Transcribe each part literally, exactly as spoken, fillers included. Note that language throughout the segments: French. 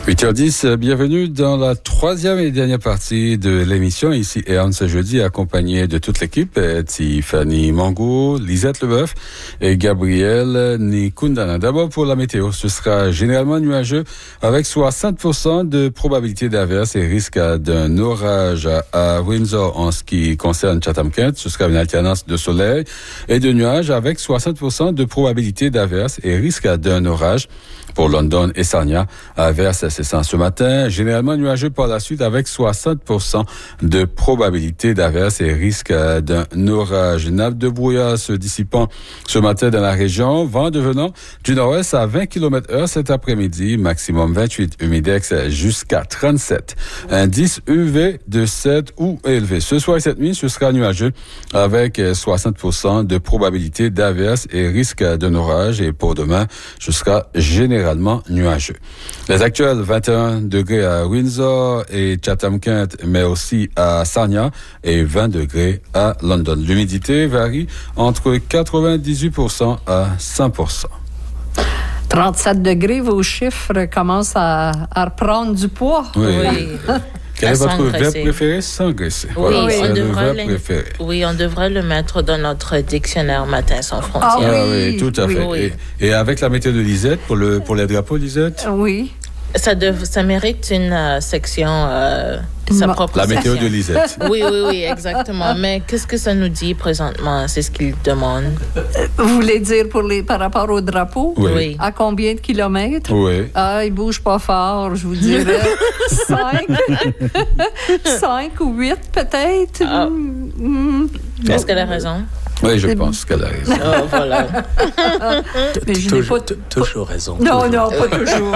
huit heures dix, bienvenue dans la troisième et dernière partie de l'émission. Ici Aaron ce jeudi, accompagné de toute l'équipe, Tiffany Mango, Lisette Leboeuf et Gabriel Nikundana. D'abord pour la météo, ce sera généralement nuageux avec soixante pour cent de probabilité d'averse et risque d'un orage à Windsor en ce qui concerne Chatham-Kent. Ce sera une alternance de soleil et de nuages avec soixante pour cent de probabilité d'averse et risque d'un orage. Pour London et Sarnia, averse incessant ce matin, généralement nuageux par la suite avec soixante pour cent de probabilité d'averse et risque d'un orage. Nappe de brouillard se dissipant ce matin dans la région, vent devenant du nord-ouest à vingt kilomètres heure cet après-midi, maximum vingt-huit, humidex jusqu'à trente-sept. Indice U V de sept ou élevé. Ce soir et cette nuit, ce sera nuageux avec soixante pour cent de probabilité d'averse et risque d'un orage. Et pour demain, ce sera généralement nuageux. Les actuels vingt et un degrés à Windsor et Chatham-Kent, mais aussi à Sarnia et vingt degrés à London. L'humidité varie entre quatre-vingt-dix-huit pour cent à cent pour cent. trente-sept degrés, vos chiffres commencent à, à reprendre du poids. Oui. oui. Quel est votre verbe préféré? S'engraisser. Oui, voilà, on devrait le le, oui, on devrait le mettre dans notre dictionnaire Matin sans frontières. Ah oui, ah, oui tout à oui, fait. Oui. Et, et avec la météo de Lisette, pour, le, pour les drapeaux, Lisette? Oui. Ça, dev, ça mérite une uh, section, euh, sa Ma, propre La section. météo de Lisette. Oui, oui, oui, exactement. Mais qu'est-ce que ça nous dit présentement? C'est ce qu'il demande. Vous voulez dire pour les, par rapport au drapeau? Oui. Oui. À combien de kilomètres? Oui. Ah, il bouge pas fort, je vous dirais. cinq. cinq ou huit, peut-être. Ah. Mm. Est-ce qu'elle a raison? Oui, je pense qu'elle a raison. Oh, voilà. Mais je n'ai pas... Toujours raison. Non, toujours. non, pas toujours.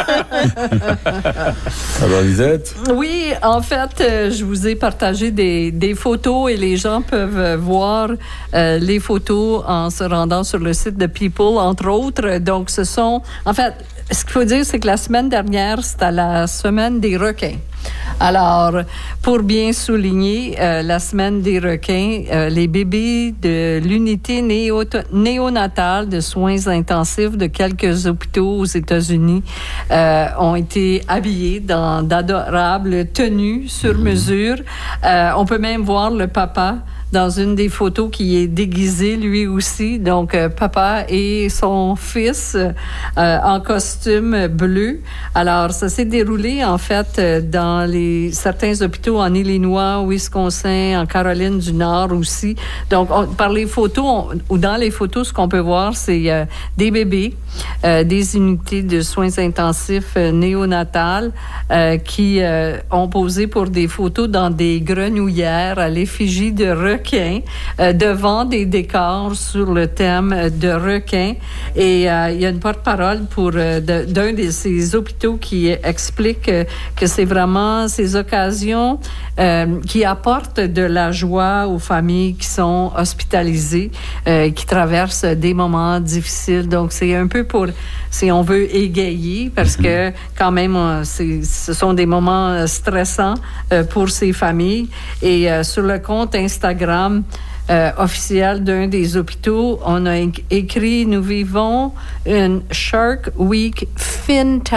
Alors, Lisette? Oui, en fait, euh, je vous ai partagé des, des photos et les gens peuvent voir euh, les photos en se rendant sur le site de People, entre autres. Donc, ce sont... En fait, ce qu'il faut dire, c'est que la semaine dernière, c'était la semaine des requins. Alors, pour bien souligner, euh, la semaine des requins, euh, les bébés de l'unité néo- néonatale de soins intensifs de quelques hôpitaux aux États-Unis euh, ont été habillés dans d'adorables tenues sur mesure. Euh, on peut même voir le papa dans une des photos qui est déguisé lui aussi. Donc, euh, papa et son fils euh, en costume bleu. Alors, ça s'est déroulé, en fait, euh, dans les certains hôpitaux en Illinois, Wisconsin, en Caroline du Nord aussi. Donc, on, par les photos, on, ou dans les photos, ce qu'on peut voir, c'est euh, des bébés, euh, des unités de soins intensifs euh, néonatales euh, qui euh, ont posé pour des photos dans des grenouillères à l'effigie de requins, euh, devant des décors sur le thème de requins. Et euh, il y a une porte-parole pour euh, de, d'un de ces hôpitaux qui explique euh, que c'est vraiment ces occasions euh, qui apportent de la joie aux familles qui sont hospitalisées, euh, qui traversent des moments difficiles. Donc, c'est un peu pour, si on veut, égayer, parce que quand même, c'est, ce sont des moments stressants euh, pour ces familles. Et euh, sur le compte Instagram Euh, officiel d'un des hôpitaux, on a écrit « Nous vivons une Shark Week fantastic ».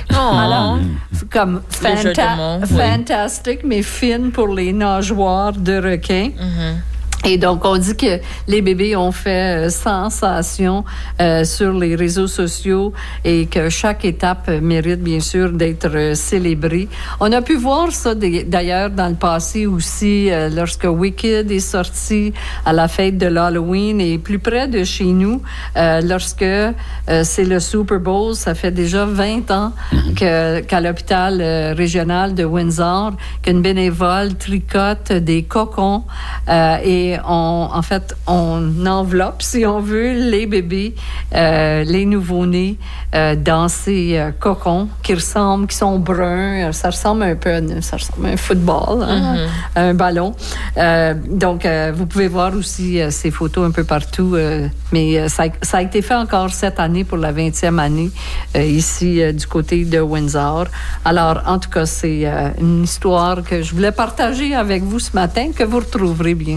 Alors, comme fanta- fantastic, oui. Mais fine pour les nageoires de requins. Mm-hmm. Et donc, on dit que les bébés ont fait euh, sensation euh, sur les réseaux sociaux et que chaque étape mérite, bien sûr, d'être euh, célébrée. On a pu voir ça, d'ailleurs, dans le passé aussi, euh, lorsque Wicked est sorti à la fête de l'Halloween et plus près de chez nous, euh, lorsque euh, c'est le Super Bowl, ça fait déjà vingt ans que, qu'à l'hôpital euh, régional de Windsor, qu'une bénévole tricote des cocons euh, et on, en fait, on enveloppe, si on veut, les bébés, euh, les nouveau-nés euh, dans ces euh, cocons qui ressemblent, qui sont bruns. Ça ressemble un peu à, ça ressemble à un football, hein, mm-hmm. un ballon. Euh, donc, euh, vous pouvez voir aussi euh, ces photos un peu partout. Euh, mais euh, ça, ça a été fait encore cette année pour la vingtième année, euh, ici, euh, du côté de Windsor. Alors, en tout cas, c'est euh, une histoire que je voulais partager avec vous ce matin, que vous retrouverez, bien sûr,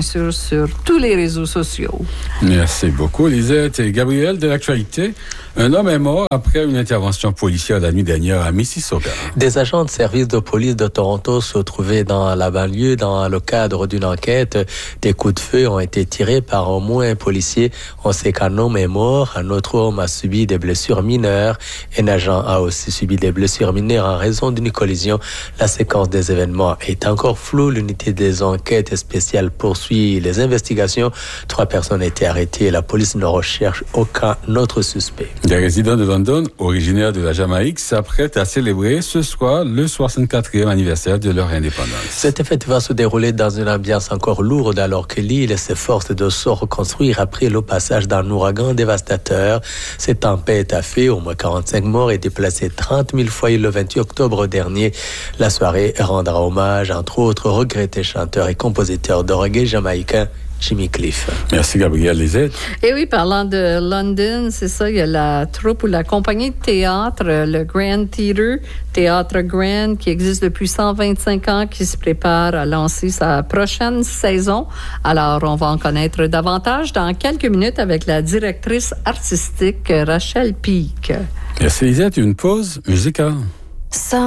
sur tous les réseaux sociaux. Merci beaucoup, Lisette. Et Gabriel, de l'actualité, un homme est mort après une intervention policière la nuit dernière à Mississauga. Des agents de service de police de Toronto se trouvaient dans la banlieue dans le cadre d'une enquête. Des coups de feu ont été tirés par au moins un policier. On sait qu'un homme est mort, un autre homme a subi des blessures mineures. Un agent a aussi subi des blessures mineures en raison d'une collision. La séquence des événements est encore floue. L'unité des enquêtes spéciales poursuit les investigations. Trois personnes ont été arrêtées et la police ne recherche aucun autre suspect. Des résidents de London, originaires de la Jamaïque, s'apprêtent à célébrer ce soir le soixante-quatrième anniversaire de leur indépendance. Cette fête va se dérouler dans une ambiance encore lourde alors que l'île s'efforce de se reconstruire après le passage d'un ouragan dévastateur. Cette tempête a fait au moins quarante-cinq morts et déplacé trente mille foyers le vingt-huit octobre dernier. La soirée rendra hommage, entre autres, au regretté chanteur et compositeur de reggae jamaïcain Jimmy Cliff. Merci Gabriel Lisette. Et oui, parlant de London, c'est ça, il y a la troupe ou la compagnie de théâtre, le Grand Theatre, Théâtre Grand, qui existe depuis cent vingt-cinq ans, qui se prépare à lancer sa prochaine saison. Alors, on va en connaître davantage dans quelques minutes avec la directrice artistique Rachel Peake. Merci Lisette, une pause musicale. Ça